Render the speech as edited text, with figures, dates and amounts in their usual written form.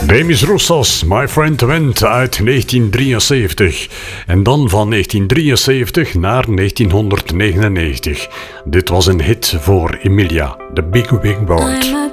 Demis Roussos, My Friend Went uit 1973. En dan van 1973 naar 1999. Dit was een hit voor Emilia, The Big Big Bird.